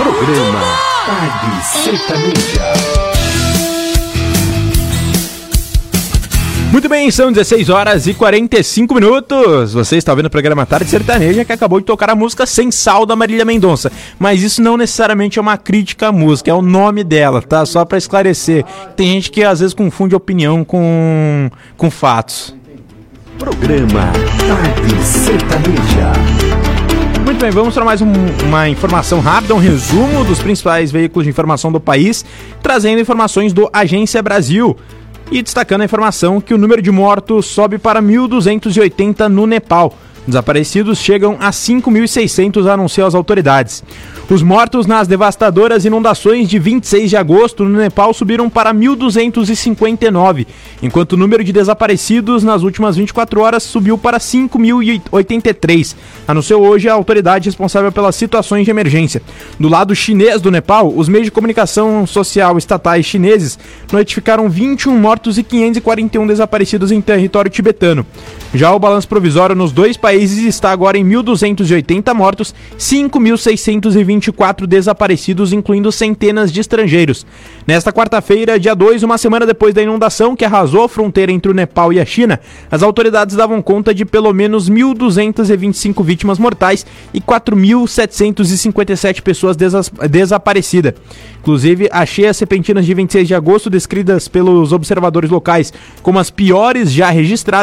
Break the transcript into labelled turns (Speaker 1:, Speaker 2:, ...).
Speaker 1: Programa Tarde Sertaneja.
Speaker 2: Muito bem, são 16 horas e 45 minutos. Você está ouvindo o programa Tarde Sertaneja, que acabou de tocar a música Sem Sal, da Marília Mendonça. Mas isso não necessariamente é uma crítica à música, é o nome dela, tá? Só para esclarecer. Tem gente que às vezes confunde opinião com fatos.
Speaker 1: Programa Tarde Sertaneja.
Speaker 2: Muito bem, vamos para mais uma informação rápida, um resumo dos principais veículos de informação do país, trazendo informações do Agência Brasil. E destacando a informação que o número de mortos sobe para 1.280 no Nepal. Desaparecidos chegam a 5.600, anunciam as autoridades. Os mortos nas devastadoras inundações de 26 de agosto no Nepal subiram para 1.259, enquanto o número de desaparecidos nas últimas 24 horas subiu para 5.083, anunciou hoje a autoridade responsável pelas situações de emergência. Do lado chinês do Nepal, os meios de comunicação social estatais chineses notificaram 21 mortos e 541 desaparecidos em território tibetano. Já o balanço provisório nos dois países está agora em 1.280 mortos, 5.624 desaparecidos, incluindo centenas de estrangeiros. Nesta quarta-feira, dia 2, uma semana depois da inundação que arrasou a fronteira entre o Nepal e a China, as autoridades davam conta de pelo menos 1.225 vítimas mortais e 4.757 pessoas desaparecidas. Inclusive, as cheias repentinas de 26 de agosto, descritas pelos observadores locais como as piores já registradas,